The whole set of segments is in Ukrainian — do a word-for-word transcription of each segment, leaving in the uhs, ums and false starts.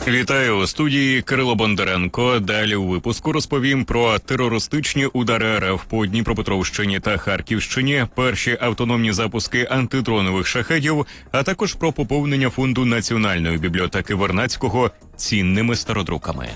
Вітаю у студії Кирило Бондаренко. Далі у випуску розповім про терористичні удари РФ по Дніпропетровщині та Харківщині, перші автономні запуски антидронових шахедів, а також про поповнення фонду Національної бібліотеки Вернадського цінними стародруками.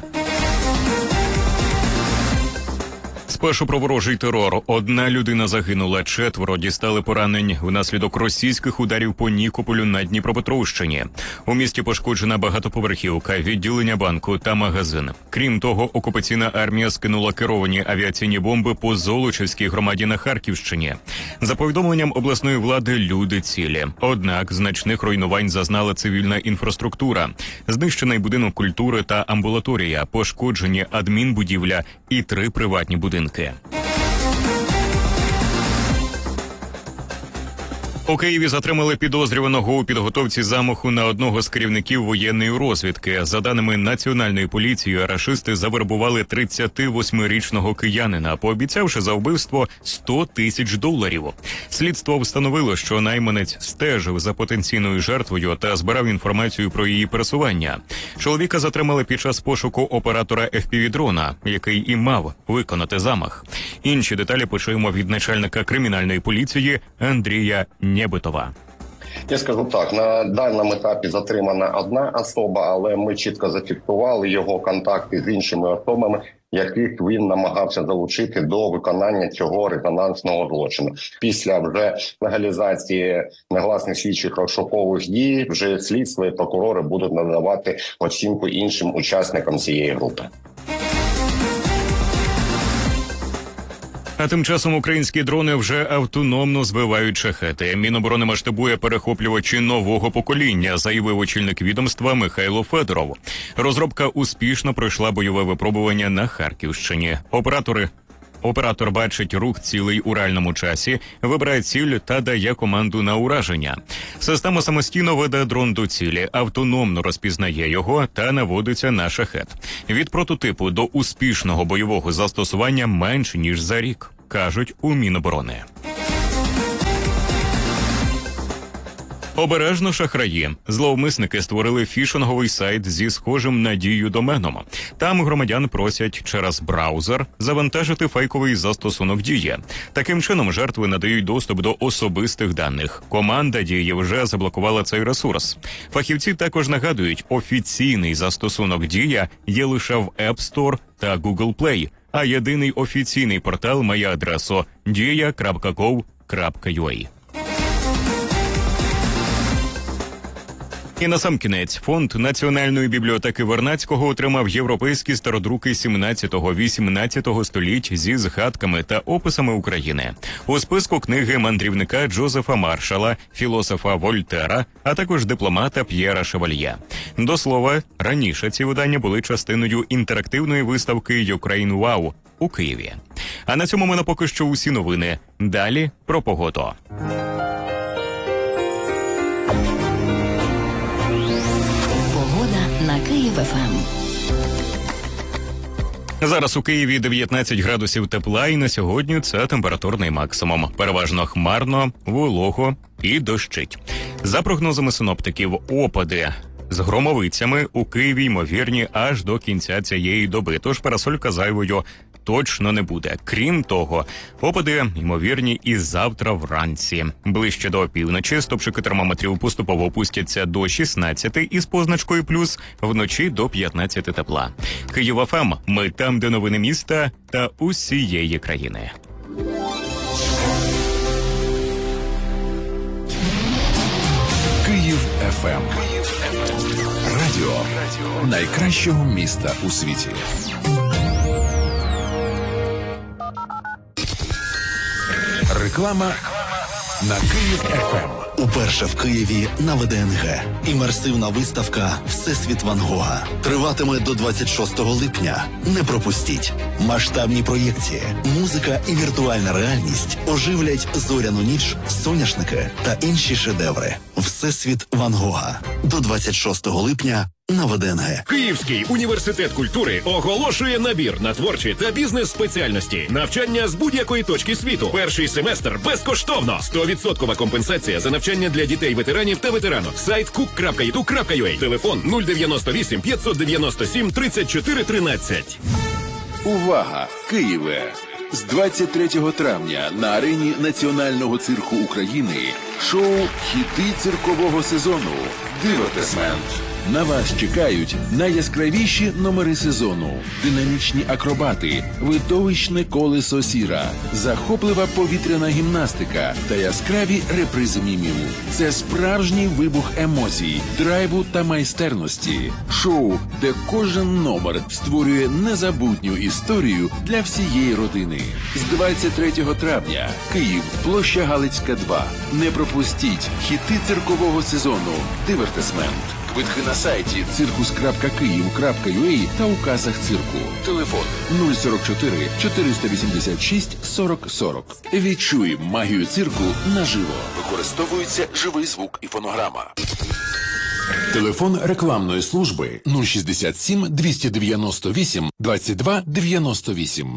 Спершу про ворожий терор. Одна людина загинула, четверо дістали поранень внаслідок російських ударів по Нікополю на Дніпропетровщині. У місті пошкоджена багатоповерхівка, відділення банку та магазин. Крім того, окупаційна армія скинула керовані авіаційні бомби по Золочівській громаді на Харківщині. За повідомленням обласної влади, люди цілі. Однак значних руйнувань зазнала цивільна інфраструктура. Знищений будинок культури та амбулаторія, пошкоджені адмінбудівля і три приватні будинки. У Києві затримали підозрюваного у підготовці замаху на одного з керівників воєнної розвідки. За даними Національної поліції, рашисти завербували тридцятивосьмирічного киянина, пообіцявши за вбивство сто тисяч доларів. Слідство встановило, що найманець стежив за потенційною жертвою та збирав інформацію про її пересування. Чоловіка затримали під час пошуку оператора еф пі ві-дрона, який і мав виконати замах. Інші деталі почуємо від начальника кримінальної поліції Андрія Нєбитова. Я скажу так, на даному етапі затримана одна особа, але ми чітко зафіксували його контакти з іншими особами, яких він намагався залучити до виконання цього резонансного злочину. Після вже легалізації негласних слідчих розшукових дій вже слідство і прокурори будуть надавати оцінку іншим учасникам цієї групи. А тим часом українські дрони вже автономно збивають шахеди. Міноборони масштабує перехоплювачі нового покоління, заявив очільник відомства Михайло Федоров. Розробка успішно пройшла бойове випробування на Харківщині. Оператори Оператор бачить рух цілей у реальному часі, вибирає ціль та дає команду на ураження. Система самостійно веде дрон до цілі, автономно розпізнає його та наводиться на шахет. Від прототипу до успішного бойового застосування менш ніж за рік, кажуть у Міноборони. Обережно шахраї. Зловмисники створили фішинговий сайт зі схожим на Дію доменом. Там громадян просять через браузер завантажити фейковий застосунок Дії. Таким чином жертви надають доступ до особистих даних. Команда Дії вже заблокувала цей ресурс. Фахівці також нагадують, офіційний застосунок Дія є лише в App Store та Google Play, а єдиний офіційний портал має адресу дія крапка гов крапка ю а. І насамкінець, фонд Національної бібліотеки Вернадського отримав європейські стародруки сімнадцятого-вісімнадцятого століть зі згадками та описами України. У списку книги мандрівника Джозефа Маршала, філософа Вольтера, а також дипломата П'єра Шевальє. До слова, раніше ці видання були частиною інтерактивної виставки «Ukraine Wow» у Києві. А на цьому в мене поки що усі новини. Далі про погоду. На Київ еф ем. Зараз у Києві дев'ятнадцять градусів тепла, і на сьогодні це температурний максимум. Переважно хмарно, волого і дощить. За прогнозами синоптиків, опади з громовицями у Києві ймовірні аж до кінця цієї доби, тож парасолька зайвою точно не буде. Крім того, опади ймовірні і завтра вранці. Ближче до опівночі стопчики термометрів поступово опустяться до шістнадцяти із позначкою плюс, вночі до п'ятнадцяти тепла. Київ еф ем. Ми там, де новини міста та усієї країни. Київ еф ем. Радіо найкращого міста у світі. Реклама на Київ еф ем. Уперше в Києві на ве де ен ге. Імерсивна виставка «Всесвіт Ван Гога» триватиме до двадцять шостого липня. Не пропустіть. Масштабні проєкції, музика і віртуальна реальність оживлять зоряну ніч, соняшники та інші шедеври. «Всесвіт Ван Гога» до двадцять шостого липня на ВДНГ. Київський університет культури оголошує набір на творчі та бізнес-спеціальності. Навчання з будь-якої точки світу. Перший семестр безкоштовно. сто відсотків компенсація за навчання для дітей-ветеранів та ветеранок. Сайт кук крапка і ді ю крапка ю а. Телефон нуль дев'яносто вісім п'ятсот дев'яносто сім тридцять чотири тринадцять. Увага! Києве! З двадцять третього травня на арені Національного цирку України шоу «Хіти циркового сезону» «Дивертисмент». На вас чекають найяскравіші номери сезону, динамічні акробати, видовищне колесо сіра, захоплива повітряна гімнастика та яскраві репризи мімів. Це справжній вибух емоцій, драйву та майстерності. Шоу, де кожен номер створює незабутню історію для всієї родини. З двадцять третього травня. Київ, площа Галицька, два. Не пропустіть хіти циркового сезону «Дивертисмент». Квитки на сайті циркус крапка київ крапка ю а та у касах цирку. Телефон нуль сорок чотири чотириста вісімдесят шість сорок сорок. Відчуй магію цирку наживо. Використовується живий звук і фонограма. Телефон рекламної служби нуль шістдесят сім двісті дев'яносто вісім двадцять два дев'яносто вісім.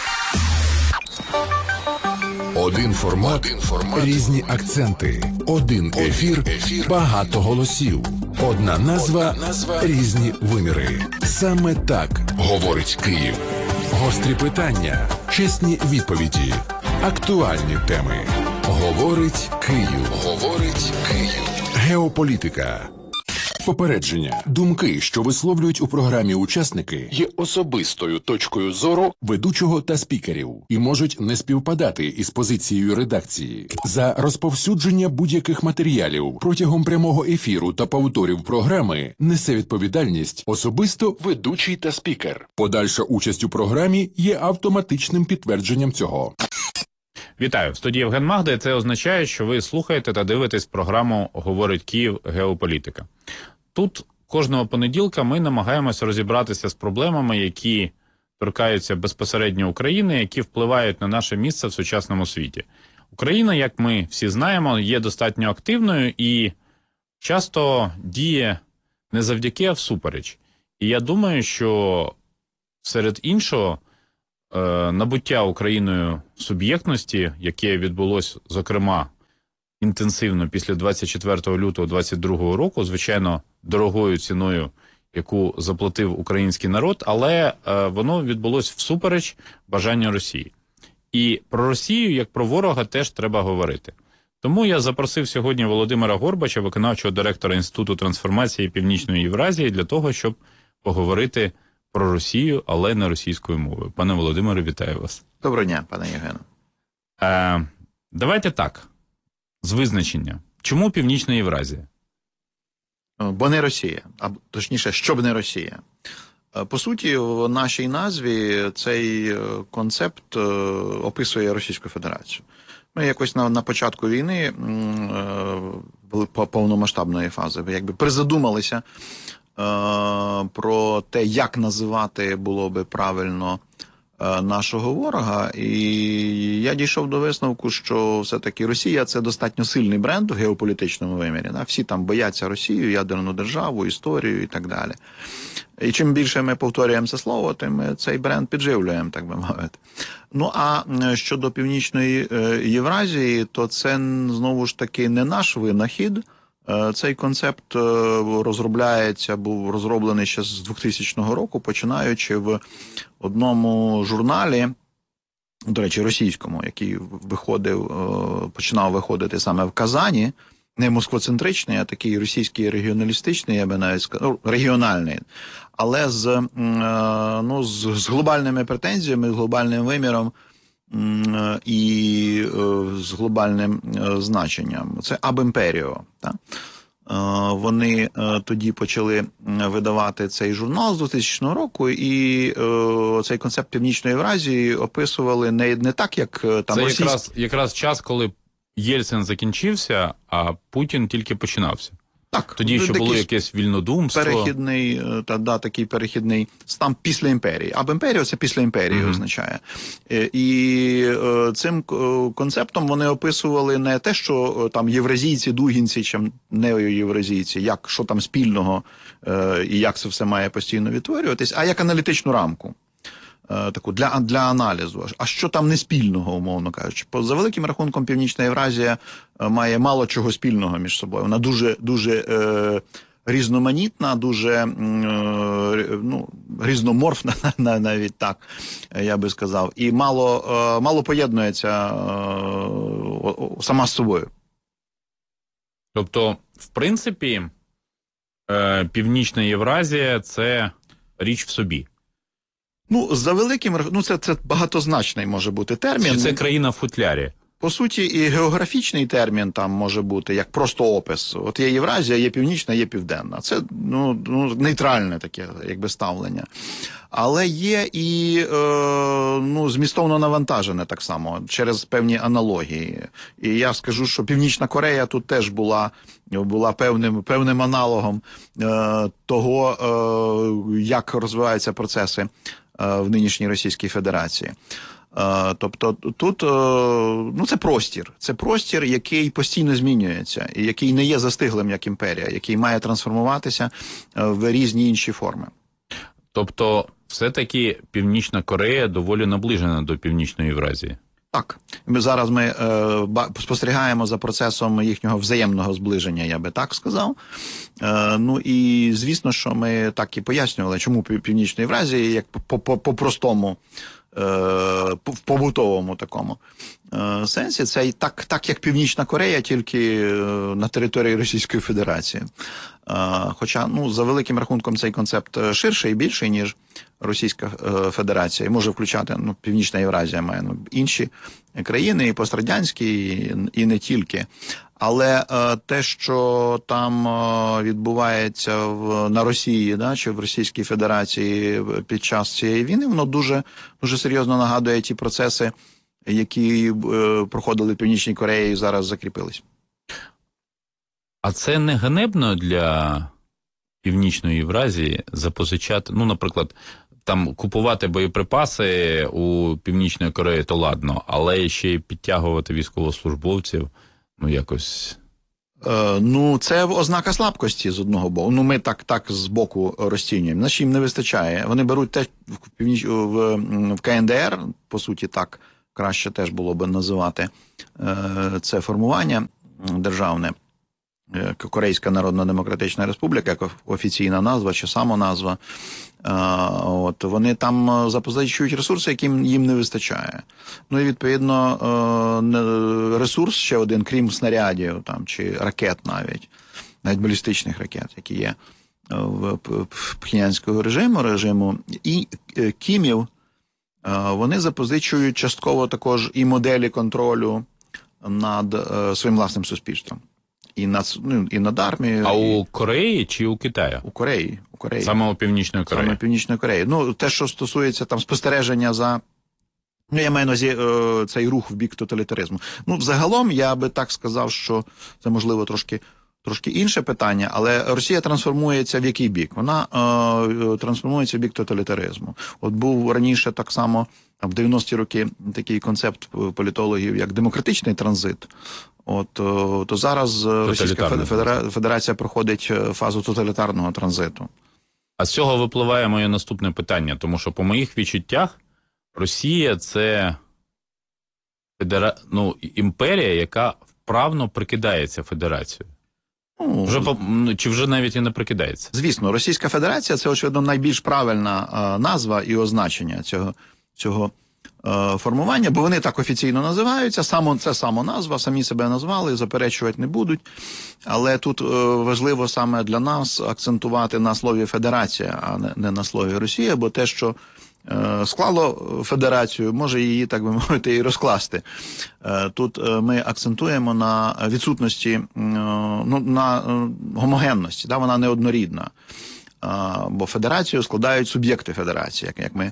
Один формат, Один формат, різні акценти, один ефір, ефір, багато голосів, одна назва, одна назва, різні виміри. Саме так говорить Київ. Гострі питання, чесні відповіді, актуальні теми. Говорить Київ. Говорить Київ. Геополітика. Попередження. Думки, що висловлюють у програмі учасники, є особистою точкою зору ведучого та спікерів і можуть не співпадати із позицією редакції. За розповсюдження будь-яких матеріалів протягом прямого ефіру та повторів програми несе відповідальність особисто ведучий та спікер. Подальша участь у програмі є автоматичним підтвердженням цього. Вітаю, в студії Євген Магда, і це означає, що ви слухаєте та дивитесь програму «Говорить Київ. Геополітика». Тут кожного понеділка ми намагаємося розібратися з проблемами, які торкаються безпосередньо України, які впливають на наше місце в сучасному світі. Україна, як ми всі знаємо, є достатньо активною і часто діє не завдяки, а всупереч. І я думаю, що серед іншого, набуття Україною суб'єктності, яке відбулось, зокрема, інтенсивно після двадцять четвертого лютого двадцять другого року, звичайно, дорогою ціною, яку заплатив український народ, але е, воно відбулось всупереч бажанню Росії. І про Росію, як про ворога, теж треба говорити. Тому я запросив сьогодні Володимира Горбача, виконавчого директора Інституту трансформації Північної Євразії, для того, щоб поговорити про Росію, але не російською мовою. Пане Володимире, вітаю вас. Доброго дня, пане Євгене. Е, давайте так, з визначення. Чому Північна Євразія? Бо не Росія, а точніше, щоб не Росія. По суті, в нашій назві цей концепт описує Російську Федерацію. Ми якось на, на початку війни, повномасштабної фази, якби призадумалися про те, як називати було би правильно нашого ворога, і я дійшов до висновку, що все-таки Росія – це достатньо сильний бренд в геополітичному вимірі. Всі там бояться Росію, ядерну державу, історію і так далі. І чим більше ми повторюємо це слово, тим ми цей бренд підживлюємо, так би мовити. Ну, а щодо Північної Євразії, то це, знову ж таки, не наш винахід. Цей концепт розробляється, був розроблений ще з двохтисячного року, починаючи в одному журналі, до речі, російському, який виходив, починав виходити саме в Казані, не москвоцентричний, а такий російський регіоналістичний, я би навіть сказав, регіональний, але з, ну, з, з глобальними претензіями, з глобальним виміром і з глобальним значенням. Це Аб-Імперіо. Вони тоді почали видавати цей журнал з двохтисячного року, і цей концепт Північної Євразії описували не, не так, як там Це російські... якраз, якраз час, коли Єльцин закінчився, а Путін тільки починався. Так, Тоді ще було якесь вільнодумство. Перехідний, та, да, такий перехідний стан після імперії. Або імперія – це після імперії mm-hmm. означає. І е, цим концептом вони описували не те, що там євразійці, дугінці, чи неоєвразійці, як, що там спільного е, і як це все має постійно відтворюватись, а як аналітичну рамку. Таку для, для аналізу. А що там не спільного, умовно кажучи? По, за великим рахунком, Північна Євразія має мало чого спільного між собою. Вона дуже, дуже е, різноманітна, дуже е, ну, різноморфна, навіть так, я би сказав. І мало, е, мало поєднується е, сама з собою. Тобто, в принципі, е, Північна Євразія – це річ в собі. Ну, за великим, ну це, це багатозначний може бути термін. Чи це країна в футлярі? По суті, і географічний термін там може бути, як просто опис. От є Євразія, є Північна, є Південна. Це, ну, ну нейтральне таке, якби, ставлення. Але є і, е, ну, змістовно навантажене так само, через певні аналогії. І я скажу, що Північна Корея тут теж була, була певним, певним аналогом е, того, е, як розвиваються процеси в нинішній Російській Федерації. Тобто тут, ну, це простір. Це простір, який постійно змінюється, і який не є застиглим, як імперія, який має трансформуватися в різні інші форми. Тобто, все-таки Північна Корея доволі наближена до Північної Євразії? Так. Ми зараз ми е, спостерігаємо за процесом їхнього взаємного зближення, я би так сказав. Е, ну і звісно, що ми так і пояснювали, чому Північна Євразія, як по-простому, е, в побутовому такому е, сенсі, це і так, так, як Північна Корея, тільки е, на території Російської Федерації. Е, хоча, ну, за великим рахунком, цей концепт ширший і більший, ніж Російська Федерація, і може включати, ну, Північна Євразія має, ну, інші країни, і пострадянські, і, і не тільки. Але е, те, що там е, відбувається в, на Росії, да, чи в Російській Федерації під час цієї війни, воно дуже, дуже серйозно нагадує ті процеси, які е, проходили в Північній Кореї і зараз закріпились. А це не ганебно для Північної Євразії запозичати, ну, наприклад, там купувати боєприпаси у Північної Кореї, то ладно, але ще й підтягувати військовослужбовців, ну, якось... Е, ну, це ознака слабкості з одного боку. Ну, ми так, так з боку розцінюємо. Значить, їм не вистачає. Вони беруть те в, північ... в, в ка ен де ер, по суті, так краще теж було би називати е, це формування державне. Корейська Народно-Демократична Республіка, як офіційна назва чи самоназва, от, вони там запозичують ресурси, яким їм не вистачає. Ну і, відповідно, ресурс ще один, крім снарядів там, чи ракет навіть, навіть балістичних ракет, які є в пхенянського режиму, режиму, і кімів, вони запозичують частково також і моделі контролю над своїм власним суспільством. І над, ну, і над армією. А і... у Кореї чи у Китаї? У Кореї. У Кореї. Саме у Північної Кореї? Саме у Північної Кореї. Ну, те, що стосується там спостереження за... Ну, я маю на увазі е, цей рух в бік тоталітаризму. Ну, взагалом, я би так сказав, що це, можливо, трошки, трошки інше питання, але Росія трансформується в який бік? Вона е, трансформується в бік тоталітаризму. От був раніше так само, в дев'яності роки, такий концепт політологів, як демократичний транзит. От, то зараз Російська Федера... Федерація проходить фазу тоталітарного транзиту. А з цього випливає моє наступне питання, тому що по моїх відчуттях Росія – це федера... ну, імперія, яка вправно прикидається федерацією. Ну, вже, чи вже навіть і не прикидається? Звісно, Російська Федерація – це, очевидно, найбільш правильна а, назва і означення цього, цього а, формування, бо вони так офіційно називаються, само, це самоназва, самі себе назвали, заперечувати не будуть. Але тут а, важливо саме для нас акцентувати на слові «федерація», а не, не на слові «Росія», бо те, що склало федерацію, може її, так би мовити, і розкласти. Тут ми акцентуємо на відсутності, ну, на гомогенності, да, вона неоднорідна. Бо федерацію складають суб'єкти федерації, як, як ми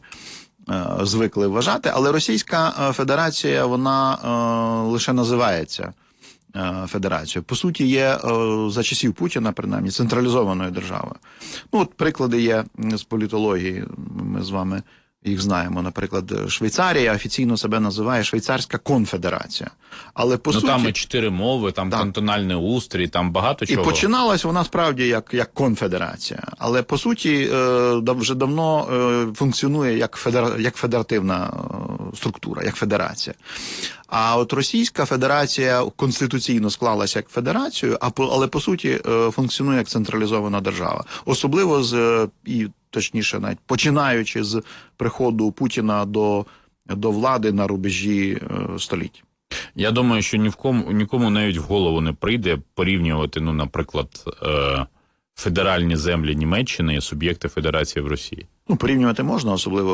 звикли вважати, але Російська Федерація, вона лише називається федерацією. По суті, є за часів Путіна, принаймні, централізованою державою. Ну, от приклади є з політології, ми з вами їх знаємо. Наприклад, Швейцарія офіційно себе називає Швейцарська конфедерація. Але по ну, суті... там і чотири мови, там так. кантональний устрій, там багато чого. І починалась вона справді як, як конфедерація. Але по суті вже давно функціонує як, федер... як федеративна структура, як федерація. А от Російська Федерація конституційно склалася як федерацію, а по, але по суті функціонує як централізована держава. Особливо з, і точніше навіть починаючи з приходу Путіна до, до влади на рубежі століть. Я думаю, що ні в кому, нікому навіть в голову не прийде порівнювати, ну, наприклад, е, федеральні землі Німеччини і суб'єкти Федерації в Росії. Ну, порівнювати можна, особливо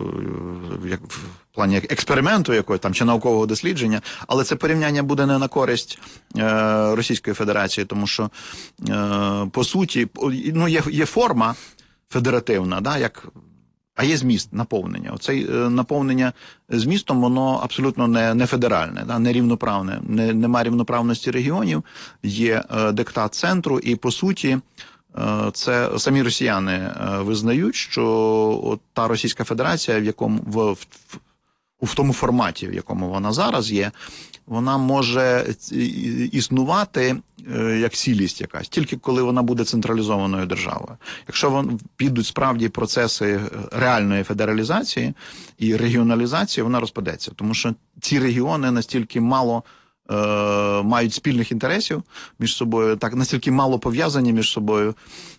е, як, в плані експерименту якогось там чи наукового дослідження, але це порівняння буде не на користь е, Російської Федерації, тому що, е, по суті, ну, є, є форма федеративна, да, як... А є зміст, наповнення. Оце е, наповнення змістом, воно абсолютно не, не федеральне, да, не рівноправне. Не, нема рівноправності регіонів, є е, диктат центру, і по суті е, це самі росіяни е, визнають, що от та Російська Федерація, в якому в, в, в тому форматі, в якому вона зараз є, вона може існувати е, як цілість якась, тільки коли вона буде централізованою державою. Якщо вон, підуть справді процеси реальної федералізації і регіоналізації, вона розпадеться. Тому що ці регіони настільки мало е, мають спільних інтересів між собою, так настільки мало пов'язані між собою,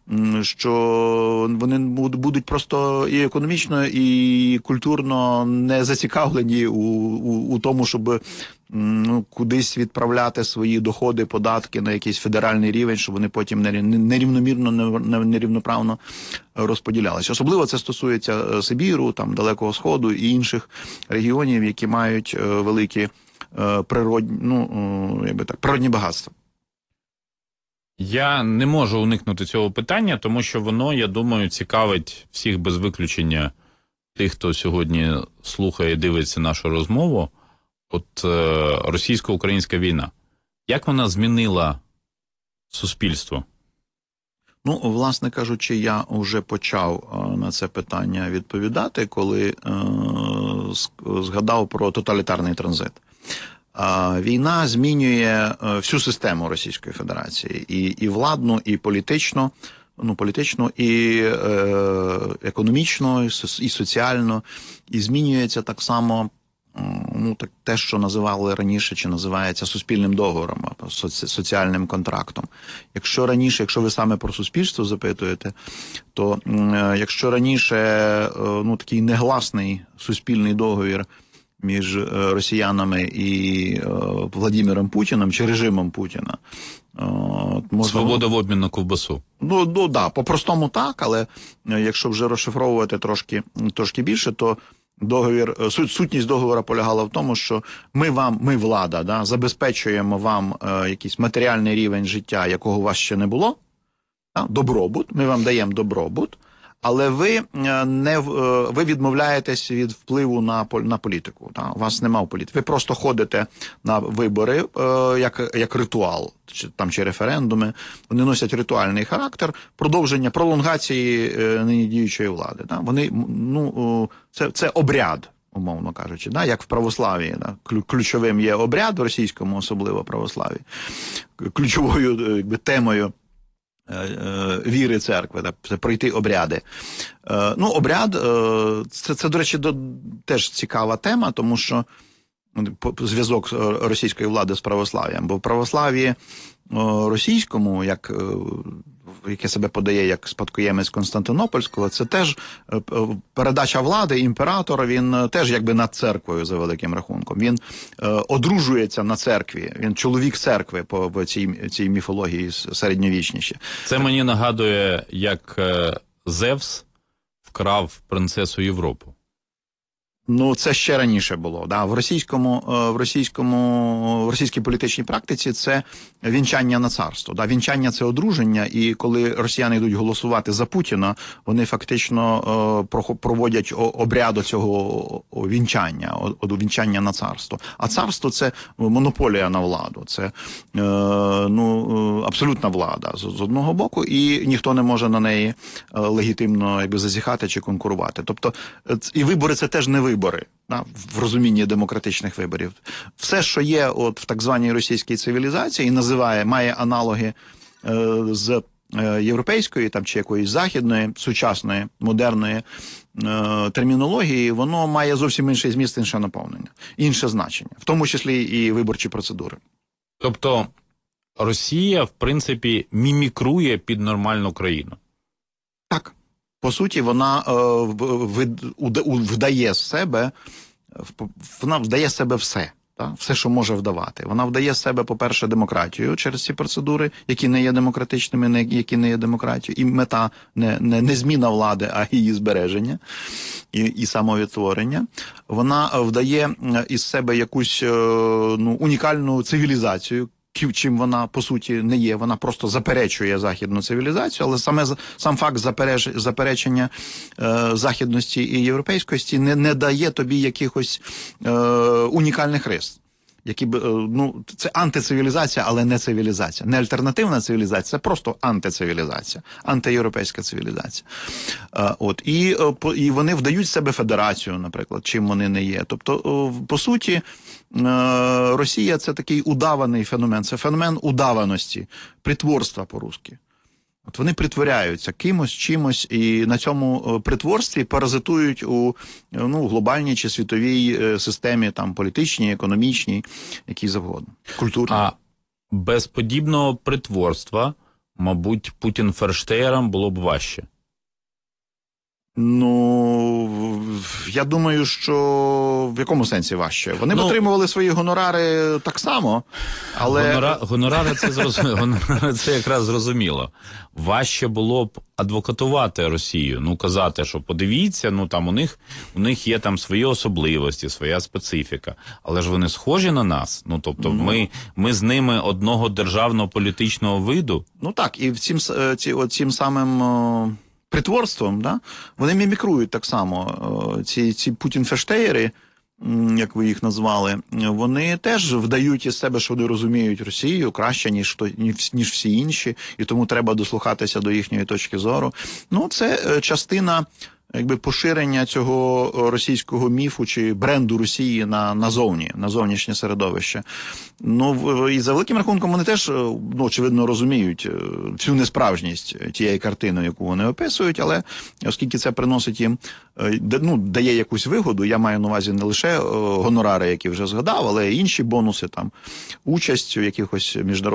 що вони будуть просто і економічно, і культурно не зацікавлені у, у, у тому, щоб ну, кудись відправляти свої доходи, податки на якийсь федеральний рівень, щоб вони потім нерівномірно, нерівноправно розподілялися. Особливо це стосується Сибіру, там, Далекого Сходу і інших регіонів, які мають великі природні, ну, якби так, природні багатства. Я не можу уникнути цього питання, тому що воно, я думаю, цікавить всіх без виключення тих, хто сьогодні слухає і дивиться нашу розмову. От е, російсько-українська війна. Як вона змінила суспільство? Ну, власне кажучи, я вже почав е, на це питання відповідати, коли е, згадав про тоталітарний транзит. Е, війна змінює е, всю систему Російської Федерації. І, і владну, і політичну, ну, політичну, і е, економічну, і соціальну. І змінюється так само ну, так, те, що називали раніше, чи називається суспільним договором, або соці, соціальним контрактом. Якщо раніше, якщо ви саме про суспільство запитуєте, то е, якщо раніше е, ну, такий негласний суспільний договір між е, росіянами і е, Владимиром Путіним, чи режимом Путіна, е, можна... Свобода в обмін на ковбасу. Ну, ну да, по-простому так, але е, якщо вже розшифровувати трошки, трошки більше, то договір, суть, сутність договору полягала в тому, що ми вам, ми влада, да, забезпечуємо вам е, якийсь матеріальний рівень життя, якого у вас ще не було, да, добробут, ми вам даємо добробут, але ви не ви відмовляєтесь від впливу на на політику. Да? У вас немає політики. Ви просто ходите на вибори е, як як ритуал, чи там чи референдуми. Вони носять ритуальний характер, продовження пролонгації е, нині діючої влади. Да? Вони ну це це обряд, умовно кажучи, да? Як в православії. Да? Ключовим є обряд в російському, особливо православі. Ключовою якби темою віри церкви, так, це пройти обряди. Е, ну, обряд, е, це, це, до речі, до, теж цікава тема, тому що зв'язок російської влади з православ'ям, бо в православ'ї російському, як, яке себе подає як спадкоємець Константинопольського, це теж передача влади, імператор, він теж якби над церквою за великим рахунком. Він е, одружується на церкві, він чоловік церкви по, по цій, цій міфології середньовічніші. Це мені нагадує, як е, Зевс вкрав принцесу Європу. Ну, це ще раніше було. Да. В російському, в російському, в російській політичній практиці це вінчання на царство. Да. Вінчання – це одруження, і коли росіяни йдуть голосувати за Путіна, вони фактично е, проводять обряд цього вінчання, вінчання на царство. А царство – це монополія на владу, це е, ну, абсолютна влада з, з одного боку, і ніхто не може на неї легітимно якби зазіхати чи конкурувати. Тобто, і вибори – це теж не вибори. Вибори, да, в розумінні демократичних виборів. Все, що є от в так званій російській цивілізації, і називає, має аналоги е, з е, європейської там, чи якоїсь західної, сучасної, модерної е, термінології, воно має зовсім інший зміст, інше наповнення, інше значення, в тому числі і виборчі процедури. Тобто Росія, в принципі, мімікрує під нормальну країну? Так. По суті, вона е, вдає з себе, вона вдає з себе все, так? Все, що може вдавати. Вона вдає з себе, по-перше, демократію через ці процедури, які не є демократичними, не, які не є демократією. І мета не, не, не зміна влади, а її збереження і, і самовідтворення. Вона вдає із себе якусь ну, унікальну цивілізацію, чим вона, по суті, не є. Вона просто заперечує західну цивілізацію, але саме сам факт запереч, заперечення е, західності і європейськості не, не дає тобі якихось е, унікальних рис. Які б, е, ну, це антицивілізація, але не цивілізація. Не альтернативна цивілізація, це просто антицивілізація, антиєвропейська цивілізація. Е, от, і, е, і вони вдають з себе федерацію, наприклад, чим вони не є. Тобто, е, по суті, Росія – це такий удаваний феномен, це феномен удаваності, притворства по-русски. От вони притворяються кимось, чимось, і на цьому притворстві паразитують у ну, глобальній чи світовій системі, там, політичній, економічній, якій завгодно, культурній. А без подібного притворства, мабуть, Путін-Ферштеєрам було б важче. Ну, я думаю, що в якому сенсі важче? Вони ну, б отримували свої гонорари так само, але... Гонора... Гонорари, це зрозуміло. Гонорари це якраз зрозуміло. Важче було б адвокатувати Росію, ну, казати, що подивіться, ну, там у них, у них є там свої особливості, своя специфіка, але ж вони схожі на нас, ну, тобто ну, ми, ми з ними одного державно-політичного виду. Ну, так, і цим, цим самим... притворством, да? Вони мімікрують так само. Ці, ці Путін-ферштеєри, як ви їх назвали, вони теж вдають із себе, що вони розуміють Росію краще, ніж, ніж всі інші, і тому треба дослухатися до їхньої точки зору. Ну, це частина якби поширення цього російського міфу чи бренду Росії на назовні, на зовнішнє середовище. Ну, і за великим рахунком вони теж, ну, очевидно, розуміють цю несправжність тієї картини, яку вони описують, але оскільки це приносить їм, ну, дає якусь вигоду, я маю на увазі не лише гонорари, які вже згадав, але й інші бонуси, там, участь у якихось міжнародних